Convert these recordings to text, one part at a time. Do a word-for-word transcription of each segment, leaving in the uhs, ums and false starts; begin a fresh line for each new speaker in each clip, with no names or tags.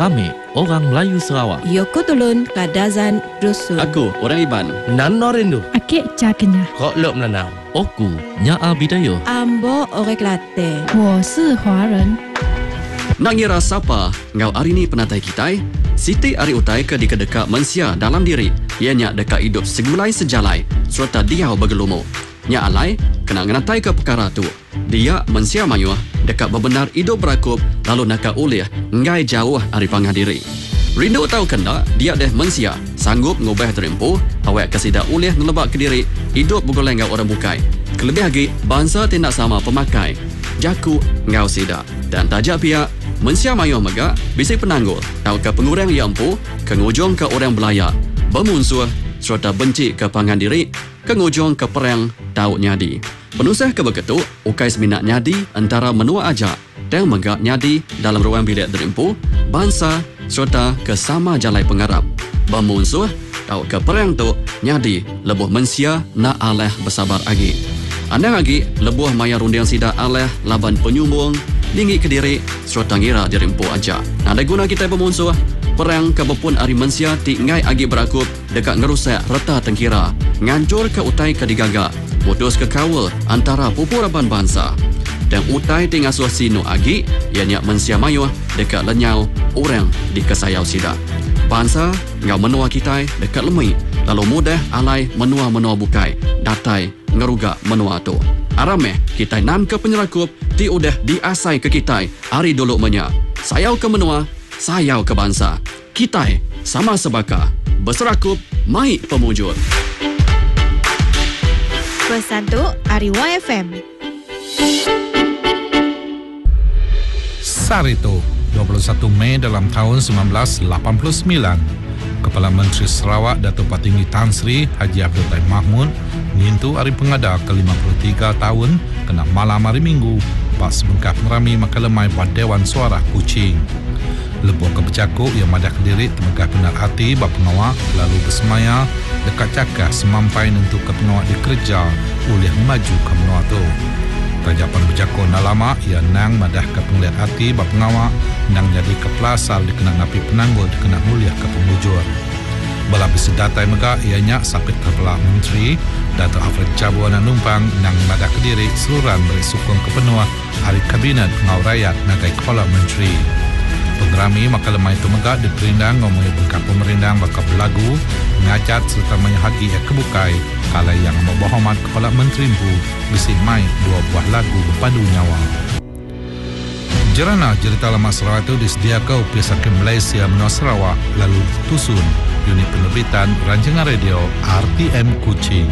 Kami orang Melayu Sarawak.
Yoko Tulun Kadazan Dusun.
Aku orang Iban.
Nan Norindu.
Akik Cakenya.
Kok Lop Nanau. Oku Nyaa Bidayo.
Ambo Orang Kelantan.
我是华人。
Nak ngira siapa ngau hari ni penatai kita? Siti ari utai ke dikadeka mensia dalam diri. Ianya deka hidup segulai sejalai serta dia bergelumu. Nya alai kena ngenatai ke perkara tu. Dia mensia mayuh deka bebenar hidup berakup lalu naka ulih ngai jauh ari pangah diri. Rindu tahu kena dia deh mensia sanggup ngubah terempuh awak kesida ulih ngelebak ke diri hidup bergoleng ngau orang bukai. Kelebih lagi bangsa tindak sama pemakai. Jaku ngau sida dan tajak pihak mensia mayuh mega bisik penanggul tahu ke pengurang yang empu kengujung ke orang belaya bermunsuh serta benci ke pangan diri kengujung ke perang tahu nyadi penusah ke begitu ukai seminat nyadi antara menua aja dan mega nyadi dalam ruang bilik derimpu bangsa serta ke sama jalai pengarap bermunsuh tahu ke perang tu nyadi lebuh mensia na aleh bersabar agi anda lagi lebuh maya rundiang sida aleh laban penyumbung tinggi ke diri serta ngira dirimpu aja. Ada guna kita bermunsuh perang kebepun ari mensia ti ngai agi berakup dekat ngerusak reta tengkira ngancur ke utai ke digaga putus ke kawal antara pupuraban bangsa dan utai ti ngasuh sino agi ianya mensia mayuh dekat lenyau orang di kesayau sida bangsa ngau menua kita dekat lemai lalu mudah alai menua-menua bukai datai ngeruga menua tu arameh kita nan ke penyerakup ti udah diasai ke kita hari dulu menya sayau ke menua sayau ke bangsa kita sama sebaka berserakup mai pemujur
Pesan tu Ari Y F M.
Sarito dua puluh satu Mei dalam tahun sembilan belas lapan puluh sembilan Kepala Menteri Sarawak Datuk Patinggi Tan Sri Haji Abdul Taib Mahmud ngintu hari pengada ke lima puluh tiga tahun kena malam hari Minggu pas sebengkah merami makalemai buat Dewan Suara Kuching. Lebuh kebecakuk yang madah ke diri temegah benar hati bak pengawak lalu bersemaya dekat cakah semampai untuk ke pengawak dikerja oleh maju ke menua tu. Tajapan bercakap nak lama ia nang madah ke penglihat hati bap pengawak nang jadi kepelasal dikenang api penanggul dikenang mulia ke pemujur. Belapis datai mega ianya sapit kepala menteri Datuk Alfred Cabuana numpang nang madah ke diri seluruhan beri sukung kepenuh hari kabinet pengau rakyat nagai kepala menteri. Pengerami maka lemah itu mega diperindang ngomongnya bengkak pemerindang bakal berlagu ngacat serta menyahagi ia kebukai kala yang membohomat kepala menteri bu bisik mai dua buah lagu berpadu nyawa. Jerana cerita lama Sarawak itu disediakan upis Hakim Malaysia menua Sarawak lalu tusun unit penerbitan rancangan radio R T M Kuching.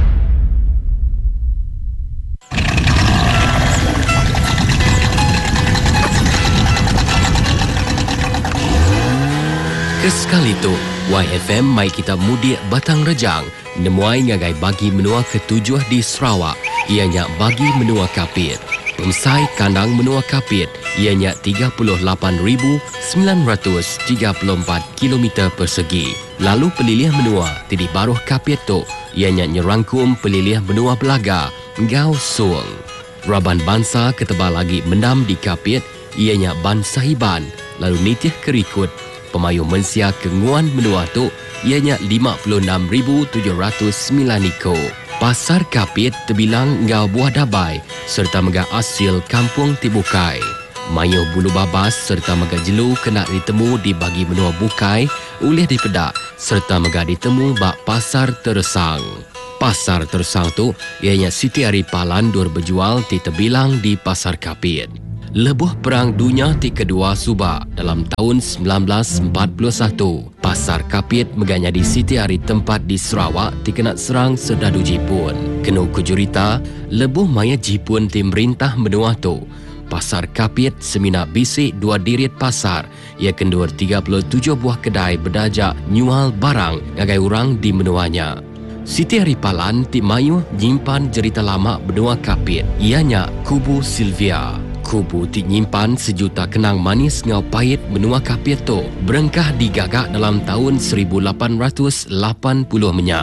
Kesekali tu, Y F M mai kita mudik Batang Rejang, nemuai ngagai bagi menua ketujuh di Sarawak, ianya bagi menua kapit. Pemsai kandang menua kapit, ianya tiga puluh lapan ribu sembilan ratus tiga puluh empat kilometer persegi. Lalu pelilih menua, tidi baruh kapit tu, ianya nyerangkum pelilih menua Belaga, Ngau Suang. Raban bangsa ketebal lagi mendam di kapit, ianya Ban Sahiban, lalu nitih kerikut, pemayu mensia kenguan menua tu ianya lima puluh enam ribu tujuh ratus sembilan iko. Pasar kapit terbilang ngau buah dabai serta mega asil kampung Tibukai. Mayu bulu babas serta mega jelu kena ditemu di bagi menua bukai oleh dipedak serta mega ditemu bak pasar teresang. Pasar teresang tu ianya Siti Ari Palan dur berjual di terbilang di pasar kapit. Lebuh Perang Dunia ti kedua subak dalam tahun sembilan belas empat puluh satu. Pasar kapit meganya di Siti Ari tempat di Sarawak ti kena serang serdadu Jepun. Kena kujurita, lebuh maya Jepun ti merintah menua tu. Pasar kapit semina bisik dua dirit pasar. Ia kendur tiga puluh tujuh buah kedai berdajak nyual barang ngagai orang di menuanya. Siti Ari Palan ti mayu nyimpan cerita lama benua kapit. Ianya Kubu Sylvia. Kubu ti nyimpan sejuta kenang manis ngau pahit benua kapit tu berengkah digagak dalam tahun seribu lapan ratus lapan puluh menya.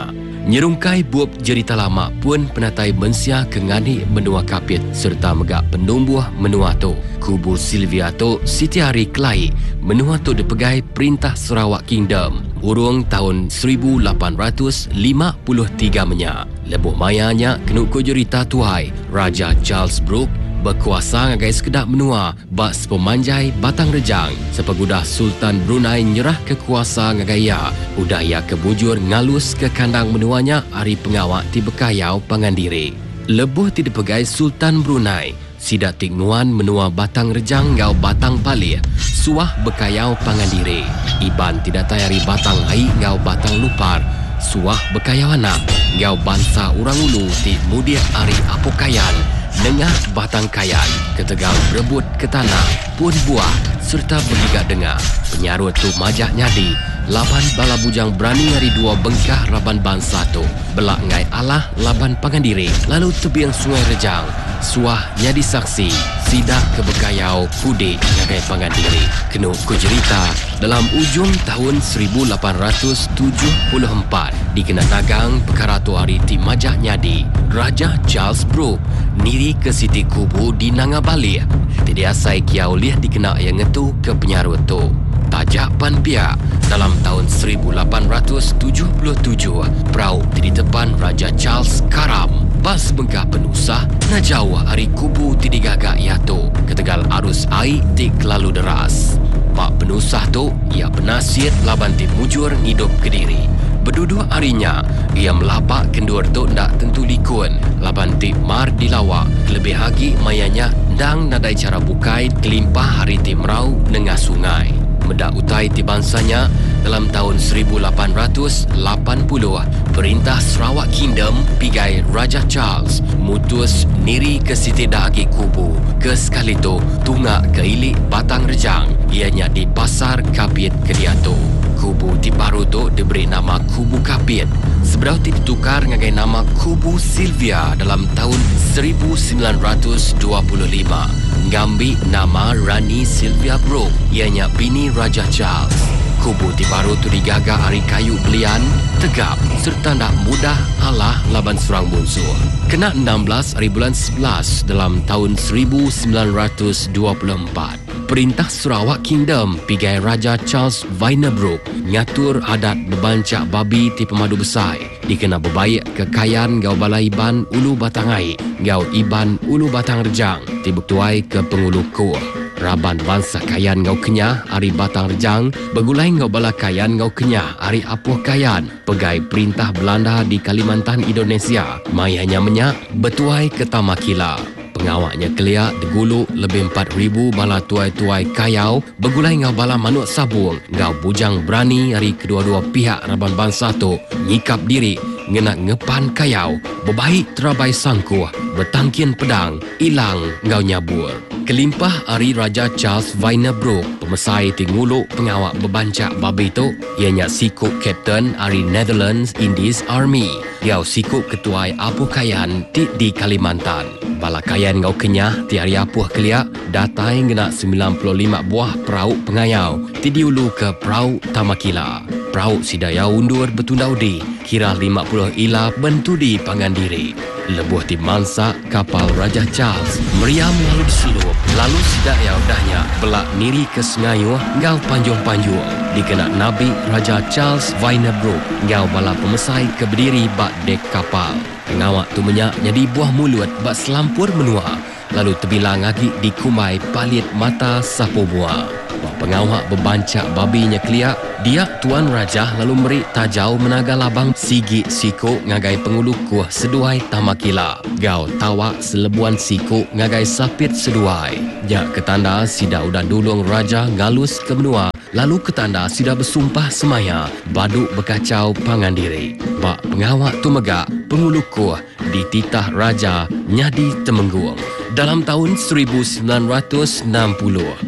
Nyerungkai buap jerita lama pun penatai mensia kengani menua kapit serta megak penumbuh menua tu. Kubu Sylvia tu Siti Hari Kelai menua tu dipegai Perintah Sarawak Kingdom urung tahun seribu lapan ratus lima puluh tiga menya. Lebuh mayanya kenuk ko jerita tuai Raja Charles Brooke berkuasa ngagai sekedap menua bak sepemanjai batang rejang sepegudah Sultan Brunei nyerah kekuasa ngagai ya udah ia kebujur ngalus ke kandang menuanya hari pengawak ti bekayau pangandiri. Lebuh ti dipegai Sultan Brunei sidak tingguan menua batang rejang ngau batang palir suah bekayau pangandiri. Iban tidak tayari batang ai ngau batang lupar suah bekayau anak ngau bangsa orang ulu ti mudia ari apokayan nengah batang kayan ketegang berebut ke tanah pun buah serta bergigak dengar penyarut tu majak nyadi laban bala bujang berani hari dua bengkah raban bangsa tu belak ngai Allah laban pangandiri lalu tebiang sungai rejang suah nyadi saksi sidak kebekayau kudik ngagai pangandiri kenu ku cerita dalam ujung tahun seribu lapan ratus tujuh puluh empat dikena tagang perkara tu hari ti majak nyadi Raja Charles Brooke niri ke Siti Kubu di Nangabali tidak asai kiau liah dikena yang ngetu ke penyarut tu tajak pan pihak dalam tahun seribu lapan ratus tujuh puluh tujuh perahu di depan Raja Charles karam pas bengkah penusah na jauh hari kubu ti digagak ia tu ketegal arus air ti lalu deras pak penusah tu ia penasir laban ti mujur hidup kediri berduduk harinya ia melapak kendur tu ndak tentu likun laban ti mar dilawak lebih lagi mayanya ndang nadai cara bukai kelimpah hari ti merau nengah sungai medak utai ti bangsanya dalam tahun seribu lapan ratus lapan puluh Perintah Sarawak Kingdom pigai Raja Charles mutus niri ke Siti Dagi Kubu ke sekali tu tungak ke ilik batang rejang ianya di Pasar Kapit Kediatu. Kubu ti baru tu diberi nama Kubu Kapit seberau ti ditukar ngagai nama Kubu Sylvia dalam tahun seribu sembilan ratus dua puluh lima ngambil nama Rani Sylvia Brooke ianya bini Raja Charles. Kubu ti baru tu digaga hari kayu belian tegap serta tak mudah Allah laban surang bungsu kena enam belas hari bulan sebelas dalam tahun seribu sembilan ratus dua puluh empat Perintah Sarawak Kingdom pigai Raja Charles Vaina Brooke ngatur adat bebancak babi ti pemadu besar dikena berbaik kekayaan gau balai iban ulu batang air gau iban ulu batang rejang ti bertuai ke pengulu kuah raban bangsa kayan ngau kenyah hari batang rejang begulai ngau bala kayan ngau kenyah hari apuh kayan pegai perintah Belanda di Kalimantan Indonesia mayanya menyak betuai ke Tamakila pengawaknya kelia degulu lebih empat ribu bala tuai-tuai kayau begulai ngau bala manuk sabung ngau bujang berani hari kedua-dua pihak raban bangsa tu nyikap diri ngena ngepan kayau bebaik terabai sangkuh bertangkian pedang ilang ngau nyabur kelimpah hari Raja Charles Vaina Brooke pemesai tinguluk pengawak bebancak babi tu ianya sikuk Captain hari Netherlands Indies Army ngau sikuk ketuai apuh kayan ti di Kalimantan bala kayan ngau kenyah ti hari apuh keliak datai ngena sembilan puluh lima buah perahu pengayau ti diulu ke perahu Tamakila perahu sidaya undur betundaudi kira lima puluh ila bentudi pangandiri lebuh ti mansa kapal Raja Charles meriam lalu diselup lalu sidak ya udahnya belak niri ke Sengayu ngau panjung-panjung dikena Nabi Raja Charles Vaina Brooke ngau bala pemesai ke berdiri bak dek kapal pengawak tu menyak jadi buah mulut bak selampur menua lalu terbilang lagi dikumai palit mata sapu buah pengawak bebancak babinya keliak dia Tuan Raja lalu meri tajau menaga labang sigi siku ngagai pengulu kuah seduai Tamakila gau tawak selebuan siku ngagai sapit seduai jak ketanda sida udah dulung Raja ngalus ke benua lalu ketanda sida bersumpah semaya baduk berkacau pangandiri bak pengawak tu megak pengulu kuah di titah Raja nyadi temenggung dalam tahun seribu sembilan ratus enam puluh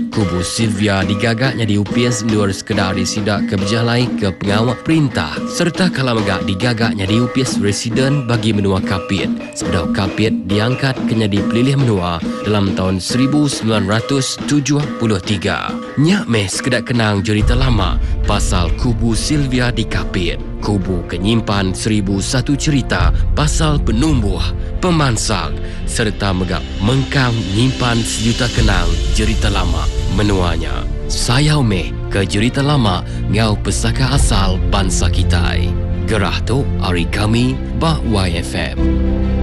Kubu Sylvia digagaknya diupias nur sekedar disidak ke berjalai ke pengawal perintah serta kalau megak digagaknya diupias residen bagi menua kapit. Sepedau kapit diangkat kena dipilih menua dalam tahun seribu sembilan ratus tujuh puluh tiga. Nyak meh sekedar kenang cerita lama pasal Kubu Sylvia di kapit. Kubu kenyimpan seribu satu cerita pasal penumbuh, pemansang serta megak mengkang nyimpan sejuta kenang cerita lama menuanya. Sayau meh ke cerita lama ngau pesaka asal bangsa kita. Gerah tu hari kami bah Y F M.